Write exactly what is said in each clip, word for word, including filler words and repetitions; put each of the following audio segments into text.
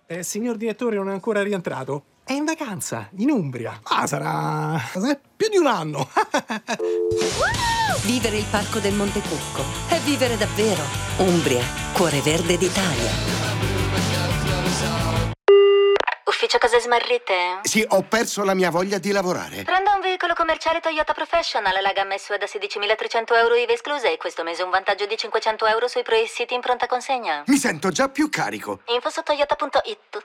Eh, signor direttore non è ancora rientrato? È in vacanza, in Umbria. Ah, sarà... sarà più di un anno. Vivere il Parco del Monte Cucco è vivere davvero. Umbria, cuore verde d'Italia. Ufficio cose smarrite? Sì, ho perso la mia voglia di lavorare. Prenda un veicolo commerciale Toyota Professional, la gamma S U V da sedicimilatrecento euro I V A escluse e questo mese un vantaggio di cinquecento euro sui pre-siti in pronta consegna. Mi sento già più carico. Info su toyota punto it.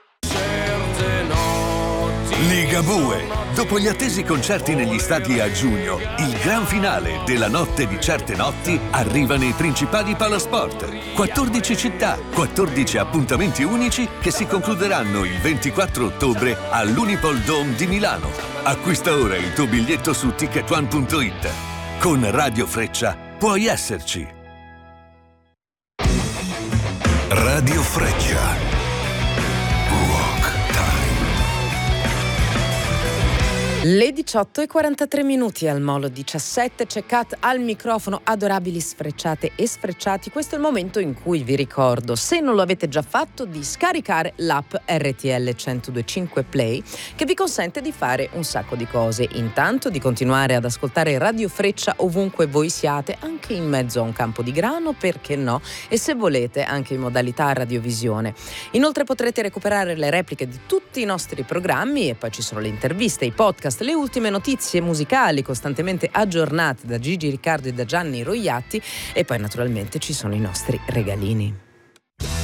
Ligabue. Dopo gli attesi concerti negli stadi a giugno, il gran finale della Notte di Certe Notti arriva nei principali palasport. quattordici città, quattordici appuntamenti unici che si concluderanno il ventiquattro ottobre all'Unipol Dome di Milano. Acquista ora il tuo biglietto su ticket one punto it. Con Radio Freccia puoi esserci. Radio Freccia. Le diciotto e quarantatré minuti al Molo diciassette, c'è Kat al microfono, adorabili sfrecciate e sfrecciati. Questo è il momento in cui vi ricordo, se non lo avete già fatto, di scaricare l'app R T L centodue e cinque Play, che vi consente di fare un sacco di cose. Intanto di continuare ad ascoltare Radio Freccia ovunque voi siate, anche in mezzo a un campo di grano, perché no? E se volete anche in modalità radiovisione. Inoltre potrete recuperare le repliche di tutti i nostri programmi e poi ci sono le interviste, i podcast, le ultime notizie musicali costantemente aggiornate da Gigi Riccardo e da Gianni Roiatti, e poi naturalmente ci sono i nostri regalini.